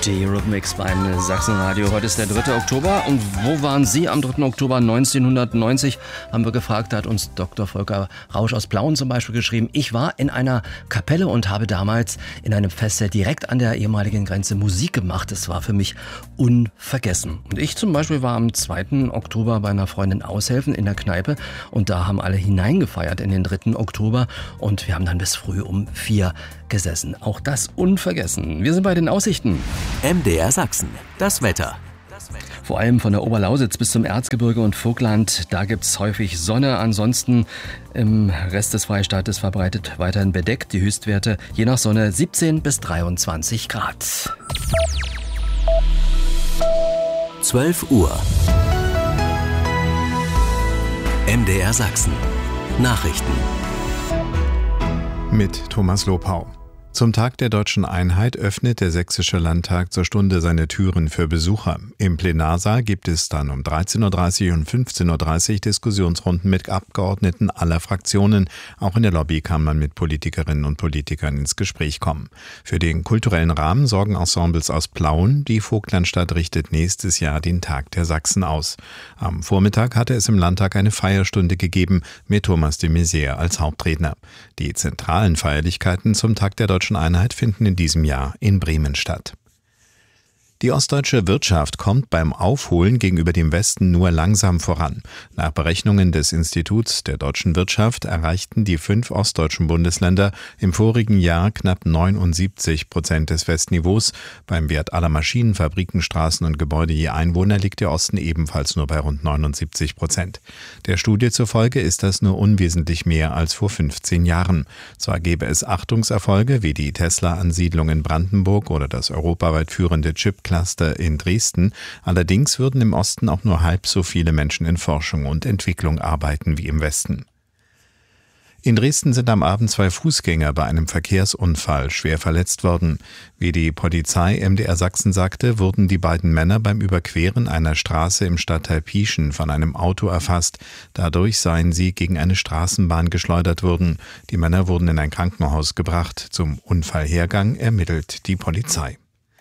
Die Eurythmics beim Sachsenradio. Heute ist der 3. Oktober. Und wo waren Sie am 3. Oktober 1990? Haben wir gefragt, da hat uns Dr. Volker Rausch aus Plauen zum Beispiel geschrieben. Ich war in einer Kapelle und habe damals in einem Festzelt direkt an der ehemaligen Grenze Musik gemacht. Es war für mich unvergessen. Und ich zum Beispiel war am 2. Oktober bei einer Freundin aushelfen in der Kneipe. Und da haben alle hineingefeiert in den 3. Oktober. Und wir haben dann bis früh um 4 gesessen. Auch das unvergessen. Wir sind bei den Aussichten. MDR Sachsen, das Wetter. Vor allem von der Oberlausitz bis zum Erzgebirge und Vogtland, da gibt's häufig Sonne. Ansonsten im Rest des Freistaates verbreitet weiterhin bedeckt. Die Höchstwerte je nach Sonne 17 bis 23 Grad. 12 Uhr. MDR Sachsen. Nachrichten. Mit Thomas Lopau. Zum Tag der Deutschen Einheit öffnet der Sächsische Landtag zur Stunde seine Türen für Besucher. Im Plenarsaal gibt es dann um 13.30 Uhr und 15.30 Uhr Diskussionsrunden mit Abgeordneten aller Fraktionen. Auch in der Lobby kann man mit Politikerinnen und Politikern ins Gespräch kommen. Für den kulturellen Rahmen sorgen Ensembles aus Plauen. Die Vogtlandstadt richtet nächstes Jahr den Tag der Sachsen aus. Am Vormittag hatte es im Landtag eine Feierstunde gegeben mit Thomas de Maizière als Hauptredner. Die zentralen Feierlichkeiten zum Tag der Deutschen Einheit finden in diesem Jahr in Bremen statt. Die ostdeutsche Wirtschaft kommt beim Aufholen gegenüber dem Westen nur langsam voran. Nach Berechnungen des Instituts der deutschen Wirtschaft erreichten die 5 ostdeutschen Bundesländer im vorigen Jahr knapp 79% des Westniveaus. Beim Wert aller Maschinen, Fabriken, Straßen und Gebäude je Einwohner liegt der Osten ebenfalls nur bei rund 79%. Der Studie zufolge ist das nur unwesentlich mehr als vor 15 Jahren. Zwar gäbe es Achtungserfolge wie die Tesla-Ansiedlung in Brandenburg oder das europaweit führende Chip-Cluster in Dresden. Allerdings würden im Osten auch nur halb so viele Menschen in Forschung und Entwicklung arbeiten wie im Westen. In Dresden sind am Abend 2 Fußgänger bei einem Verkehrsunfall schwer verletzt worden. Wie die Polizei MDR Sachsen sagte, wurden die beiden Männer beim Überqueren einer Straße im Stadtteil Pieschen von einem Auto erfasst. Dadurch seien sie gegen eine Straßenbahn geschleudert worden. Die Männer wurden in ein Krankenhaus gebracht. Zum Unfallhergang ermittelt die Polizei.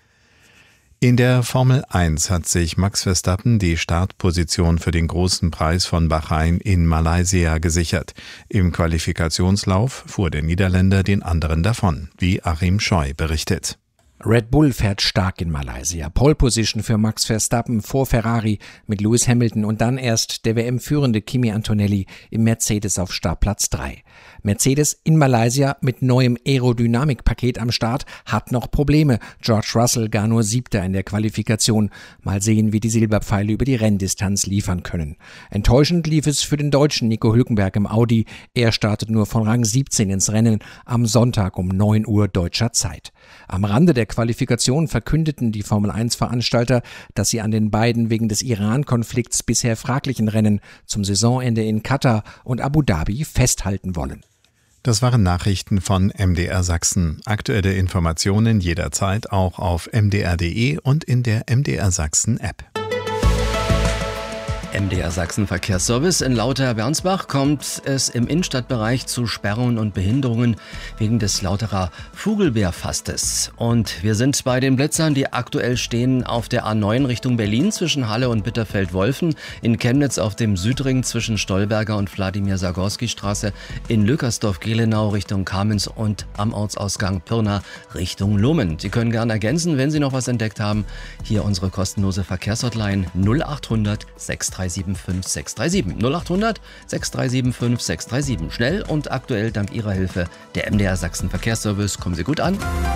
In der Formel 1 hat sich Max Verstappen die Startposition für den großen Preis von Bahrain in Malaysia gesichert. Im Qualifikationslauf fuhr der Niederländer den anderen davon, wie Achim Scheu berichtet. Red Bull fährt stark in Malaysia. Pole Position für Max Verstappen vor Ferrari mit Lewis Hamilton und dann erst der WM-führende Kimi Antonelli im Mercedes auf Startplatz 3. Mercedes in Malaysia mit neuem Aerodynamikpaket am Start hat noch Probleme. George Russell gar nur 7. in der Qualifikation. Mal sehen, wie die Silberpfeile über die Renndistanz liefern können. Enttäuschend lief es für den Deutschen Nico Hülkenberg im Audi. Er startet nur von Rang 17 ins Rennen am Sonntag um 9 Uhr deutscher Zeit. Am Rande der Qualifikation verkündeten die Formel-1-Veranstalter, dass sie an den beiden wegen des Iran-Konflikts bisher fraglichen Rennen zum Saisonende in Katar und Abu Dhabi festhalten wollen. Das waren Nachrichten von MDR Sachsen. Aktuelle Informationen jederzeit auch auf mdr.de und in der MDR Sachsen App. MDR Sachsen Verkehrsservice. In Lauter-Bernsbach kommt es im Innenstadtbereich zu Sperrungen und Behinderungen wegen des Lauterer Vogelbeerfastes. Und wir sind bei den Blitzern, die aktuell stehen auf der A9 Richtung Berlin zwischen Halle und Bitterfeld-Wolfen, in Chemnitz auf dem Südring zwischen Stolberger und Wladimir-Sagorski-Straße, in Lückersdorf-Gelenau Richtung Kamenz und am Ortsausgang Pirna Richtung Lummen. Sie können gerne ergänzen, wenn Sie noch was entdeckt haben. Hier unsere kostenlose Verkehrshotline 0800 637 637 0800 637 637. Schnell und aktuell dank Ihrer Hilfe der MDR Sachsen Verkehrsservice. Kommen Sie gut an.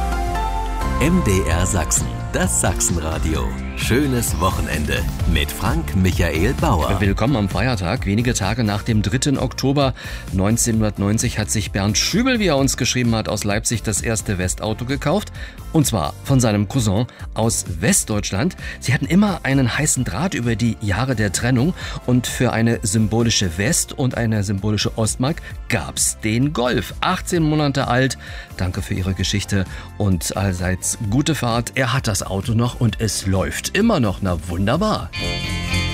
MDR Sachsen, das Sachsenradio. Schönes Wochenende mit Frank Michael Bauer. Willkommen am Feiertag. Wenige Tage nach dem 3. Oktober 1990 hat sich Bernd Schübel, wie er uns geschrieben hat, aus Leipzig das erste Westauto gekauft. Und zwar von seinem Cousin aus Westdeutschland. Sie hatten immer einen heißen Draht über die Jahre der Trennung. Und für eine symbolische West- und eine symbolische Ostmark gab's den Golf. 18 Monate alt. Danke für Ihre Geschichte und allseits gute Fahrt. Er hat das Auto noch und es läuft immer noch. Na wunderbar.